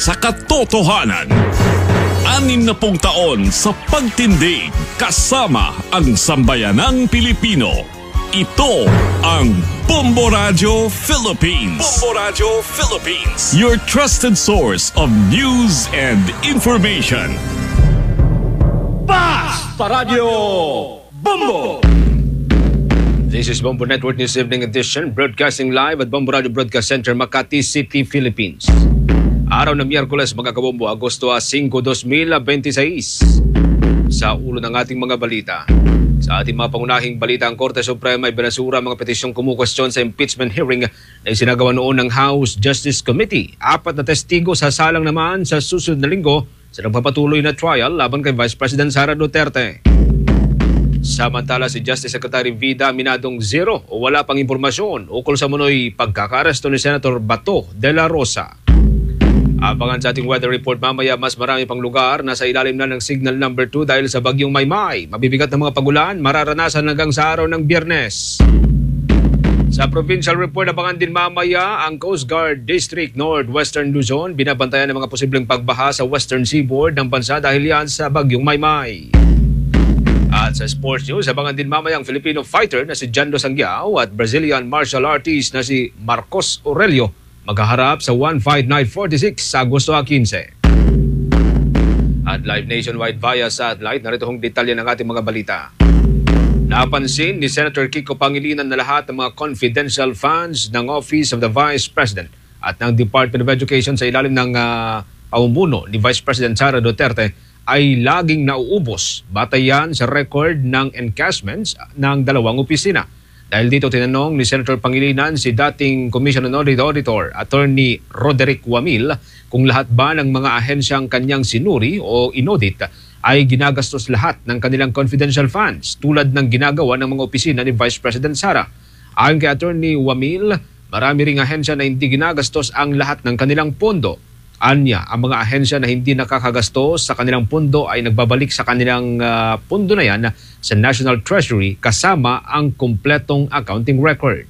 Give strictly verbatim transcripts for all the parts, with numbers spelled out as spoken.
sa katotohanan. Anim na pung taon sa pagtindig kasama ang sambayanang Pilipino. Ito ang Bombo Radio Philippines. Bombo Radio Philippines. Your trusted source of news and information. Basta Radio Bombo! This is Bombo Network News Evening Edition, broadcasting live at Bombo Radio Broadcast Center, Makati City, Philippines. Araw ng Miyerkules, mga kabombo, Agosto five, two thousand twenty-six. Sa ulo ng ating mga balita. Sa ating mga pangunahing balita, ang Korte Suprema ay binasura mga petisyong kumukwestiyon sa impeachment hearing na isinagawa noon ng House Justice Committee. Apat na testigo sasalang naman sa susunod na linggo sa nagpapatuloy na trial laban kay Vice President Sara Duterte. Samantala, si Justice Secretary Vida minadong zero o wala pang impormasyon ukol sa munoy pagkakaresto ni Senator Bato de la Rosa. Abangan sa ating weather report mamaya, mas marami pang lugar na sa ilalim na ng signal number two dahil sa bagyong Maymay. Mabibigat na mga pagulan, mararanasan hanggang sa araw ng Biyernes. Sa provincial report, abangan din mamaya ang Coast Guard District Northwestern Luzon. Binabantayan ng mga posibleng pagbaha sa western seaboard ng bansa dahil yan sa bagyong Maymay. At sa sports news, abangan din mamaya ang Filipino fighter na si Jando Sangiao at Brazilian martial artist na si Marcos Aurelio maghaharap sa One Fight Night forty-six sa Agosto fifteen. At live nationwide via satellite, narito hong detalye ng ating mga balita. Napansin ni Senator Kiko Pangilinan na lahat ng mga confidential funds ng Office of the Vice President at ng Department of Education sa ilalim ng uh, pamumuno ni Vice President Sara Duterte ay laging nauubos. Batayan sa record ng encashments ng dalawang opisina. Dahil dito tinanong ni Senator Pangilinan si dating Commission on Audit Auditor, Attorney Roderick Wamil, kung lahat ba ng mga ahensyang kanyang sinuri o inaudit ay ginagastos lahat ng kanilang confidential funds tulad ng ginagawa ng mga opisina ni Vice President Sara. Ayon kay Attorney Wamil, marami ring ahensya na hindi ginagastos ang lahat ng kanilang pondo. Anya, ang mga ahensya na hindi nakakagastos sa kanilang pondo ay nagbabalik sa kanilang uh, pondo na yan sa National Treasury kasama ang kumpletong accounting record.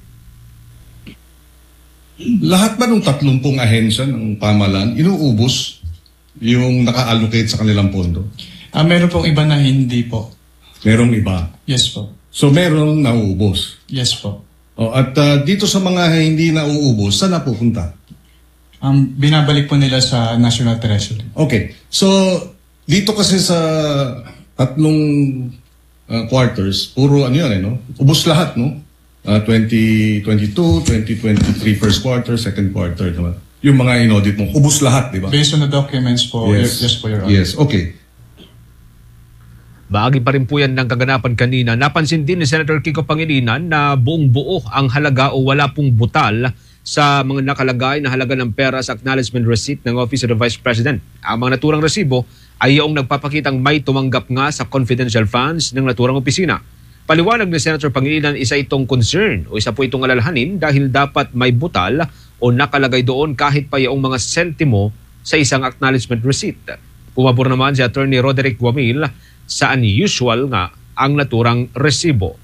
Lahat ba ng tatlumpung ahensya ng pamahalaan inuubos yung naka-allocate sa kanilang pondo? Ah, meron pong iba na hindi po. Merong iba? Yes po. So merong nauubos? Yes po. Oh, at uh, dito sa mga hindi nauubos, saan napupunta? Um, binabalik po nila sa National Treasury. Okay. So, dito kasi sa tatlong uh, quarters, puro ano yan eh, no? Ubus lahat, no? Uh, twenty twenty-two, twenty twenty-three first quarter, second quarter, diba? Yung mga inaudit mo, ubus lahat, di ba? Based on the documents po, yes, yes po, Your Honor. Yes, okay. Bahagi pa rin po yan ng kaganapan kanina. Napansin din ni Senator Kiko Pangilinan na buong buo ang halaga o wala pong butal sa mga nakalagay na halaga ng pera sa acknowledgement receipt ng Office of the Vice President. Ang mga naturang resibo ay yung nagpapakitang may tumanggap nga sa confidential funds ng naturang opisina. Paliwanag ni Senator Pangilinan, isa itong concern o isa po itong alalahanin dahil dapat may butal o nakalagay doon kahit pa yung mga sentimo sa isang acknowledgement receipt. Pumabor naman si Attorney Roderick Wamil sa unusual nga ang naturang resibo.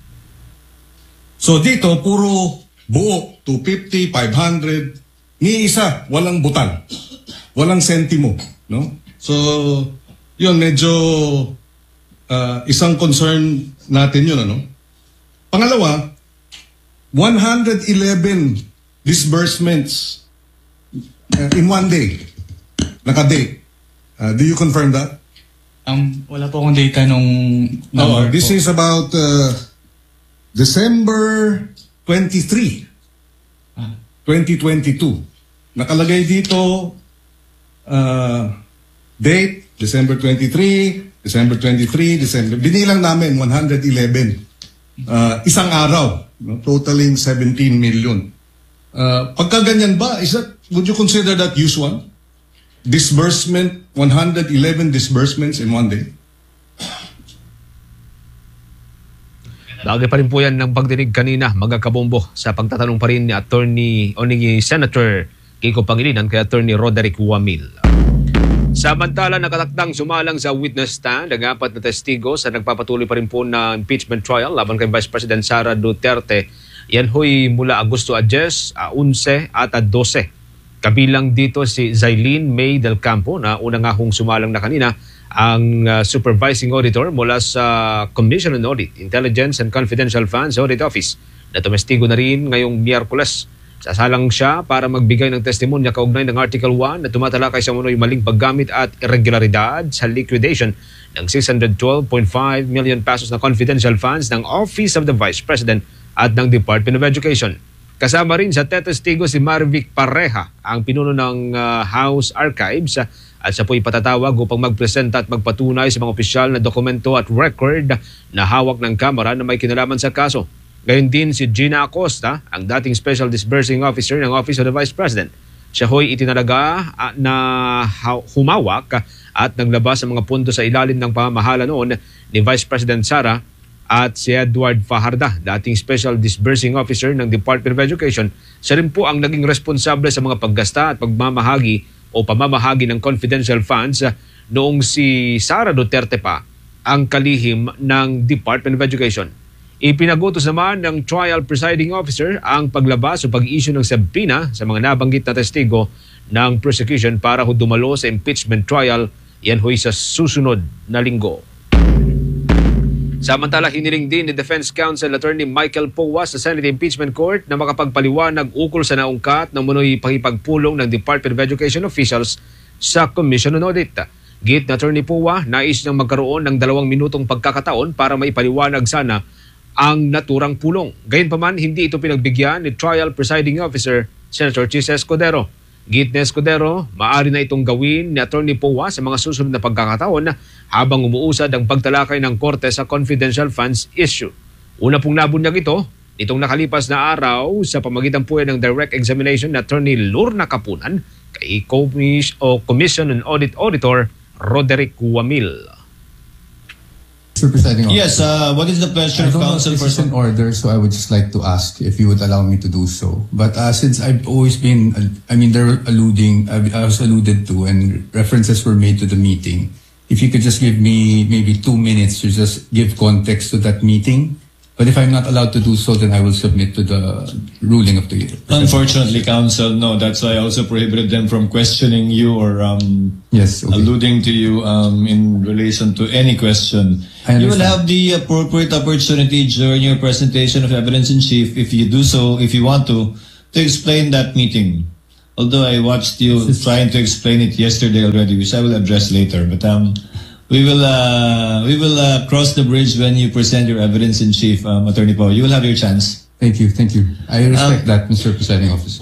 So dito, puro buo, two fifty, five hundred, ni isa, walang butal. Walang sentimo, no? So, yun, medyo uh, isang concern natin yun, ano? Pangalawa, one hundred eleven disbursements uh, in one day. Naka-day. Uh, do you confirm that? Um, wala po akong data nung Oh, number this po. is about uh, December twenty-three, twenty twenty-two. Nakalagay dito, uh, date, December twenty-three, December twenty-three, December. Binilang namin, one hundred eleven. Uh, isang araw, no? Totaling seventeen million. Uh, pagka ganyan ba, is that, would you consider that usual? Disbursement, one hundred eleven disbursements in one day? Lagi pa rin po yan ng pagdinig kanina, mga kabombo, sa pagtatanong pa rin ni Attorney o ni Senator Kiko Pangilinan kay Attorney Roderick Wamil. Samantala, nakatakdang sumalang sa witness stand ang apat na testigo sa nagpapatuloy pa rin po na impeachment trial laban kay Vice President Sara Duterte. Yan ho'y mula Agosto ten, eleven at twelve Kabilang dito si Zailene May Del Campo na una nga hong sumalang na kanina, ang uh, supervising auditor mula sa Commission on Audit, Intelligence and Confidential Funds Audit Office na tumestigo na rin ngayong Miyerkules. Sasalang siya para magbigay ng testimonya kaugnay ng Article one na tumatalakay sa umunoy maling paggamit at irregularidad sa liquidation ng six hundred twelve point five million pesos na confidential funds ng Office of the Vice President at ng Department of Education. Kasama rin sa tetestigo si Marvic Pareja, ang pinuno ng uh, House Archives, uh, at siya po'y patatawag upang magpresenta at magpatunay sa mga opisyal na dokumento at record na hawak ng Kamara na may kinalaman sa kaso. Gayon din si Gina Acosta, ang dating Special Disbursing Officer ng Office of the Vice President. Siya ho'y itinalaga uh, na humawak at naglabas ng mga pundo sa ilalim ng pamamahala noon ni Vice President Sara, at si Edward Fajarda, dating Special Disbursing Officer ng Department of Education. Siya rin po ang naging responsable sa mga paggasta at pagmamahagi o pamamahagi ng confidential funds noong si Sara Duterte pa ang kalihim ng Department of Education. Ipinagutos naman ng Trial Presiding Officer ang paglabas o pag-issue ng subpoena sa mga nabanggit na testigo ng prosecution para ho dumalo sa impeachment trial. Yan ho'y sa susunod na linggo. Samantala, hiniling din ni Defense Counsel Attorney Michael Powa sa Senate Impeachment Court na makapagpaliwanag ukol sa naungkat ng munoy pakipagpulong ng Department of Education officials sa Commission on Audit. Git na Attorney Powa, nais niyang magkaroon ng dalawang minutong pagkakataon para maipaliwanag sana ang naturang pulong. Gayunpaman, hindi ito pinagbigyan ni Trial Presiding Officer Senator Chis Escudero. Git ni Escudero, maaari na itong gawin ni Attorney Powa sa mga susunod na pagkakataon habang umuusad ang pagtalakay ng korte sa confidential funds issue. Una pong nabunyag ito nitong nakalipas na araw sa pamagitan po ng direct examination ni Attorney Lorna Kapunan kay Commission on Audit Auditor Roderick Wamil. Mister Presiding Officer. Yes, uh, what is the pleasure I of don't know if counsel this for is an order, so I would just like to ask if you would allow me to do so. But uh, since I've always been, I mean, they're alluding, I was alluded to, and references were made to the meeting. If you could just give me maybe two minutes to just give context to that meeting. But if I'm not allowed to do so, then I will submit to the ruling of the... Unfortunately, counsel, no. That's why I also prohibited them from questioning you or um, yes, okay. alluding to you um, in relation to any question. You will have the appropriate opportunity during your presentation of evidence in chief, if you do so, if you want to, to explain that meeting. Although I watched you trying to explain it yesterday already, which I will address later. But um, we will uh, we will uh, cross the bridge when you present your evidence in chief, um, Attorney Poe. You will have your chance. Thank you, thank you. I respect um, that, Mister Presiding Officer.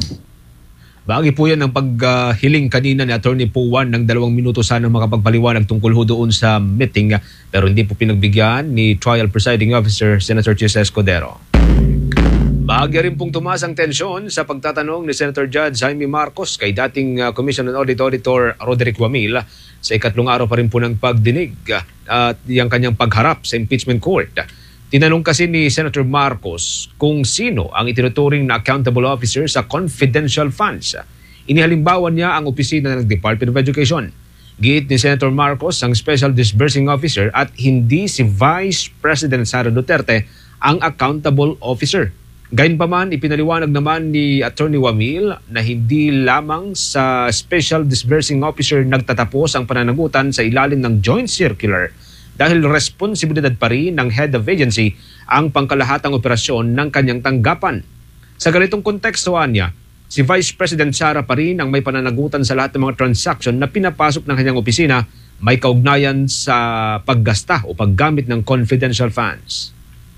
Bagay po yan ang paghiling uh, kanina ni Attorney Powan ng dalawang minuto sana makapagpaliwanag tungkol ho doon sa meeting, pero hindi po pinagbigyan ni Trial Presiding Officer Senator Chis Escudero. Bahagya rin pong tumaas ang tensyon sa pagtatanong ni Senator Judge Jaime Marcos kay dating uh, Commission on Audit Auditor Roderick Wamil sa ikatlong araw pa rin po ng pagdinig at uh, yung kanyang pagharap sa impeachment court. Tinanong kasi ni Senator Marcos kung sino ang itinuturing na accountable officer sa confidential funds. Inihalimbawan niya ang opisina ng Department of Education. Giit ni Senator Marcos ang Special Disbursing Officer at hindi si Vice President Sara Duterte ang accountable officer. Gayunpaman, ipinaliwanag naman ni Attorney Wamil na hindi lamang sa Special Disbursing Officer nagtatapos ang pananagutan sa ilalim ng Joint Circular dahil responsibilidad pa rin ng Head of Agency ang pangkalahatang operasyon ng kanyang tanggapan. Sa ganitong konteksto niya, si Vice President Sara pa rin ang may pananagutan sa lahat ng mga transaksyon na pinapasok ng kanyang opisina may kaugnayan sa paggasta o paggamit ng confidential funds.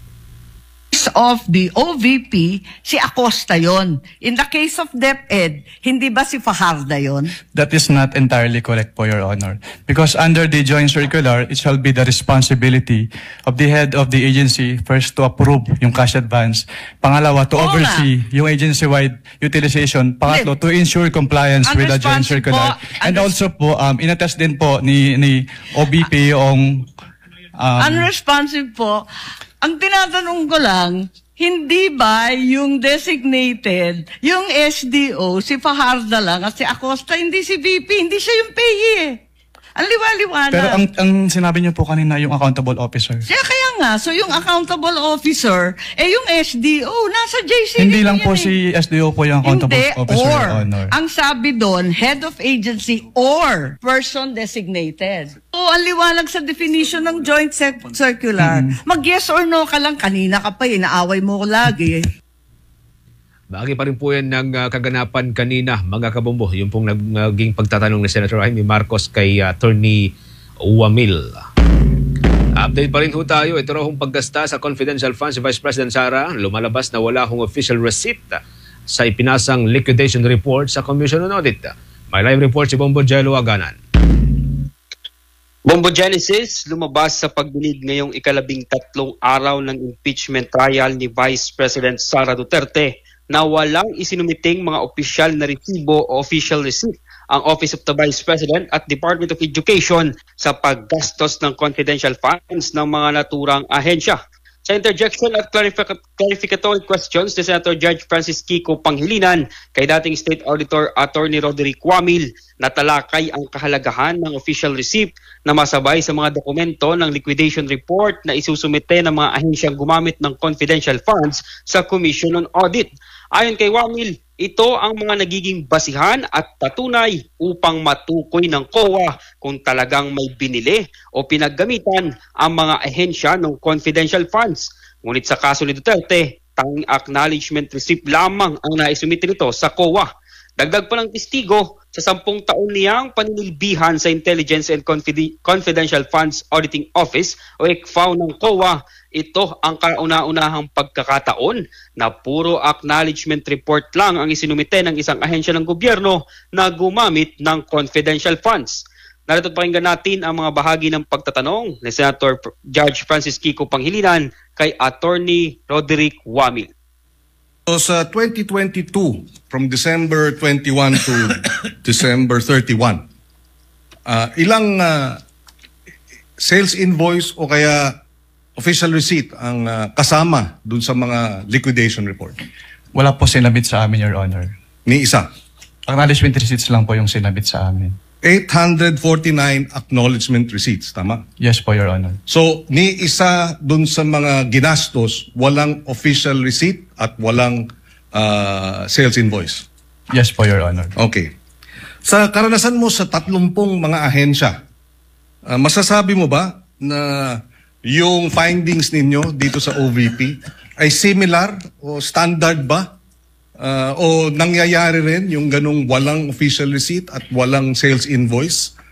Of the O V P, si Acosta yon. In the case of DepEd, hindi ba si Fajarda yon? That is not entirely correct po, Your Honor. Because under the joint circular, it shall be the responsibility of the head of the agency first to approve yung cash advance. Pangalawa, to Oo oversee nga. yung agency-wide utilization. Pangatlo, to ensure compliance with the joint circular. Po, And also po, um, inattest din po ni, ni O V P yung... Um, Unresponsive po. Ang tinatanong ko lang, hindi ba yung designated, yung S D O, si Fajarda lang at si Acosta, hindi si V P, hindi siya yung payee eh. Ang liwa-liwanag. Pero ang, ang sinabi niyo po kanina, yung accountable officer. Siya kaya nga. So yung accountable officer, eh yung S D O, nasa J C D. Hindi lang po eh. si S D O po yung accountable Hindi, officer, or. Your Honor. Ang sabi doon, head of agency or person designated. So, ang liwanag sa definition ng joint sec- circular. Mm-hmm. Mag-yes or no ka lang. Kanina ka pa eh, naaway mo ko lagi. Bahagi pa rin po yan ng uh, kaganapan kanina, mga kabombo. Yung pong nag- naging pagtatanong ni Senator Jaime Marcos kay uh, Attorney Wamil. Update pa rin ho tayo. Ito raw hong paggasta sa confidential funds si Vice President Sara. Lumalabas na wala hong official receipt sa ipinasang liquidation report sa Commission on Audit. May live report si Bombo Jello Aganan. Bombo Genesis, lumabas sa pagdinig ngayong ikalabing tatlong araw ng impeachment trial ni Vice President Sara Duterte na walang isinumiting mga opisyal na resibo o official receipt ang Office of the Vice President at Department of Education sa paggastos ng confidential funds ng mga naturang ahensya. Sa interjection at clarific- clarificatory questions ni Senator Judge Francis Kiko Panghilinan kay dating State Auditor Attorney Roderick Wamil, natalakay ang kahalagahan ng official receipt na masabay sa mga dokumento ng liquidation report na isusumite ng mga ahensyang gumamit ng confidential funds sa Commission on Audit. Ayon kay Wamil, ito ang mga nagiging basihan at patunay upang matukoy ng C O A kung talagang may binili o pinaggamitan ang mga ahensya ng confidential funds. Ngunit sa kaso ni Duterte, tanging acknowledgement receipt lamang ang naisumite nito sa C O A. Dagdag pa ng testigo, sa sampung taon niyang paninilbihan sa Intelligence and Confide- Confidential Funds Auditing Office o I C F A O ng C O A, ito ang kauna-unahang pagkakataon na puro acknowledgement report lang ang isinumite ng isang ahensya ng gobyerno na gumamit ng confidential funds. Narito pakinggan natin ang mga bahagi ng pagtatanong ni Senator Judge Francis Kiko Panghilinan kay Attorney Roderick Wamil. So sa twenty twenty-two, from December twenty-first to December thirty-first, uh, ilang uh, sales invoice o kaya official receipt ang uh, kasama dun sa mga liquidation report? Wala po sinabit sa amin, Your Honor. Ni isa. Acknowledgement receipts lang po yung sinabit sa amin. eight hundred forty-nine acknowledgement receipts, tama? Yes po, Your Honor. So, ni isa dun sa mga ginastos, walang official receipt at walang uh, sales invoice. Yes po, Your Honor. Okay. Sa karanasan mo sa tatlumpung mga ahensya, uh, masasabi mo ba na yung findings ninyo dito sa O V P ay similar o standard ba? Uh, o nangyayari rin yung ganung walang official receipt at walang sales invoice